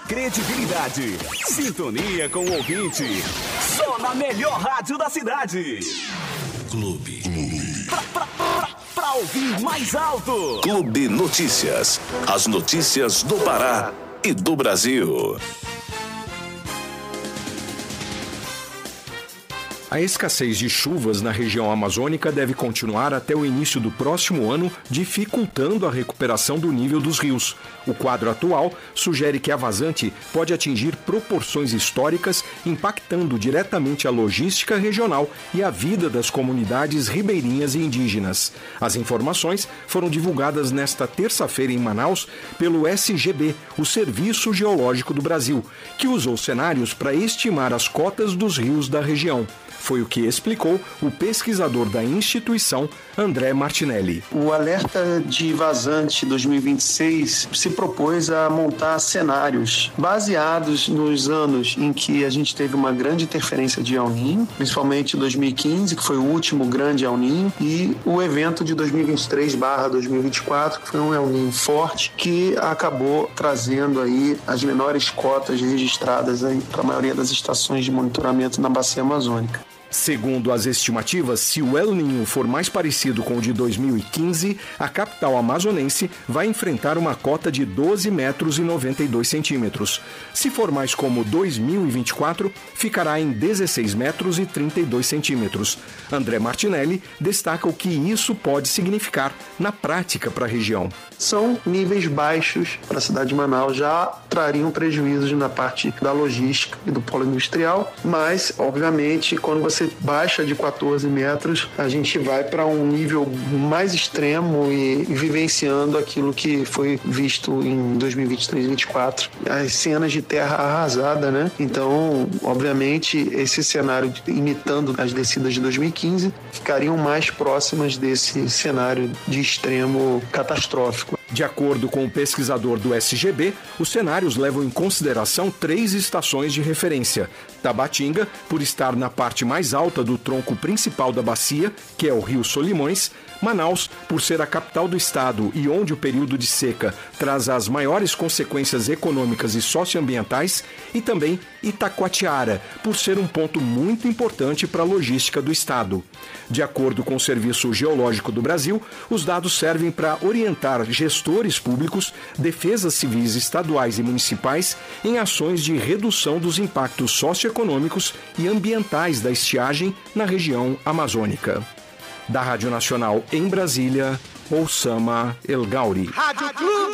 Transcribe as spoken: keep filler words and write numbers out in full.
Credibilidade, sintonia com o ouvinte. Só na melhor rádio da cidade. Clube. Pra, pra, pra, pra ouvir mais alto. Clube Notícias. As notícias do Pará e do Brasil. A escassez de chuvas na região amazônica deve continuar até o início do próximo ano, dificultando a recuperação do nível dos rios. O quadro atual sugere que a vazante pode atingir proporções históricas, impactando diretamente a logística regional e a vida das comunidades ribeirinhas e indígenas. As informações foram divulgadas nesta terça-feira em Manaus pelo S G B, o Serviço Geológico do Brasil, que usou cenários para estimar as cotas dos rios da região. Foi o que explicou o pesquisador da instituição, André Martinelli. O alerta de vazante dois mil e vinte e seis se propôs a montar cenários baseados nos anos em que a gente teve uma grande interferência de El Niño, principalmente dois mil e quinze, que foi o último grande El Niño, e o evento de dois mil e vinte e três barra dois mil e vinte e quatro, que foi um El Niño forte, que acabou trazendo aí as menores cotas registradas aí para a maioria das estações de monitoramento na bacia amazônica. Segundo as estimativas, se o El Niño for mais parecido com o de dois mil e quinze, a capital amazonense vai enfrentar uma cota de doze metros e noventa e dois centímetros. Se for mais como dois mil e vinte e quatro, ficará em dezesseis metros e trinta e dois centímetros. André Martinelli destaca o que isso pode significar na prática para a região. São níveis baixos para a cidade de Manaus, já trariam prejuízos na parte da logística e do polo industrial, mas, obviamente, quando você baixa de quatorze metros, a gente vai para um nível mais extremo e vivenciando aquilo que foi visto em dois mil e vinte e três e dois mil e vinte e quatro, as cenas de terra arrasada, né? Então, obviamente, esse cenário imitando as descidas de dois mil e quinze ficariam mais próximas desse cenário de extremo catastrófico. De acordo com o pesquisador do S G B, os cenários levam em consideração três estações de referência. Tabatinga, por estar na parte mais alta do tronco principal da bacia, que é o Rio Solimões. Manaus, por ser a capital do estado e onde o período de seca traz as maiores consequências econômicas e socioambientais. E também Itacoatiara, por ser um ponto muito importante para a logística do estado. De acordo com o Serviço Geológico do Brasil, os dados servem para orientar gestores públicos, defesas civis estaduais e municipais em ações de redução dos impactos socioeconômicos e ambientais da estiagem na região amazônica. Da Rádio Nacional em Brasília, Oussama El Gauri. Rádio Clube.